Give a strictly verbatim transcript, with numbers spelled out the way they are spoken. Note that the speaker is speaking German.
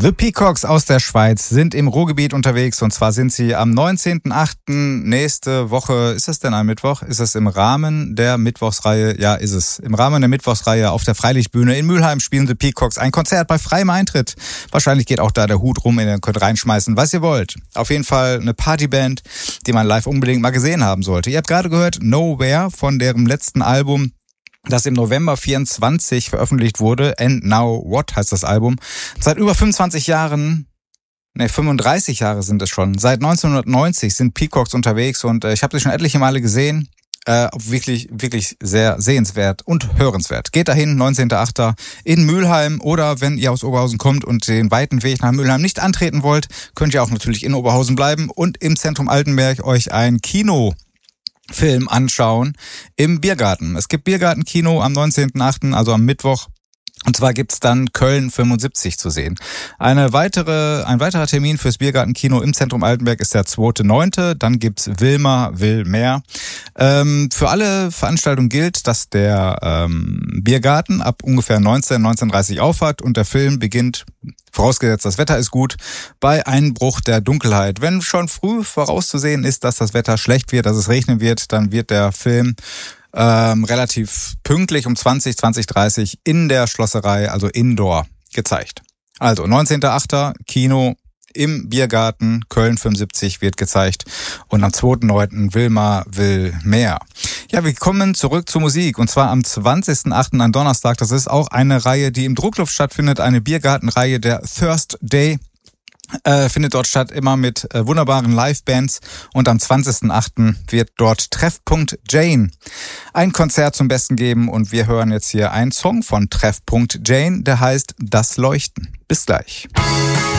The Peacocks aus der Schweiz sind im Ruhrgebiet unterwegs und zwar sind sie am neunzehnten achten nächste Woche, ist es denn ein Mittwoch? Ist es im Rahmen der Mittwochsreihe? Ja, ist es. Im Rahmen der Mittwochsreihe auf der Freilichtbühne in Mülheim spielen The Peacocks ein Konzert bei freiem Eintritt. Wahrscheinlich geht auch da der Hut rum, ihr könnt reinschmeißen, was ihr wollt. Auf jeden Fall eine Partyband, die man live unbedingt mal gesehen haben sollte. Ihr habt gerade gehört Nowhere von deren letzten Album, das im November vierundzwanzig veröffentlicht wurde. And Now What heißt das Album. Seit über fünfundzwanzig Jahren, ne fünfunddreißig Jahre sind es schon. Seit neunzehnhundertneunzig sind Peacocks unterwegs und äh, ich habe sie schon etliche Male gesehen. Äh, wirklich, wirklich sehr sehenswert und hörenswert. Geht dahin, neunzehnten achten in Mülheim, oder wenn ihr aus Oberhausen kommt und den weiten Weg nach Mülheim nicht antreten wollt, könnt ihr auch natürlich in Oberhausen bleiben und im Zentrum Altenberg euch ein Kino Film anschauen im Biergarten. Es gibt Biergartenkino am neunzehnten achten, also am Mittwoch. Und zwar gibt's dann Köln fünfundsiebzig zu sehen. Eine weitere, ein weiterer Termin fürs Biergartenkino im Zentrum Altenberg ist der zweiten neunten Dann gibt's Wilma will mehr. Ähm, für alle Veranstaltungen gilt, dass der ähm, Biergarten ab ungefähr neunzehn, neunzehn Uhr dreißig aufhat und der Film beginnt, vorausgesetzt das Wetter ist gut, bei Einbruch der Dunkelheit. Wenn schon früh vorauszusehen ist, dass das Wetter schlecht wird, dass es regnen wird, dann wird der Film Ähm, relativ pünktlich um zwanzig, zwanzig dreißig in der Schlosserei, also Indoor, gezeigt. Also neunzehnten achten Kino im Biergarten, Köln fünfundsiebzig wird gezeigt und am zweiten neunten Wilma will mehr. Ja, wir kommen zurück zur Musik und zwar am zwanzigsten achten an Donnerstag. Das ist auch eine Reihe, die im Druckluft stattfindet, eine Biergartenreihe, der Thirst Day. Äh, findet dort statt, immer mit äh, wunderbaren Live-Bands, und am zwanzigsten achten wird dort Treffpunkt Jane ein Konzert zum Besten geben und wir hören jetzt hier einen Song von Treffpunkt Jane, der heißt Das Leuchten. Bis gleich.